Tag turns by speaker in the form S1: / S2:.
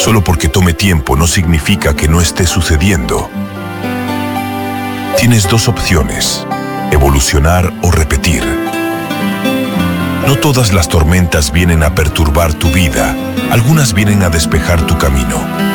S1: Solo porque tome tiempo no significa que no esté sucediendo. Tienes dos opciones: evolucionar o repetir. No todas las tormentas vienen a perturbar tu vida, algunas vienen a despejar tu camino.